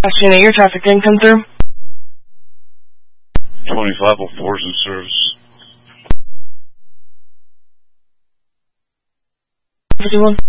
Afternoon, your traffic didn't come through. 2504's in service. 51.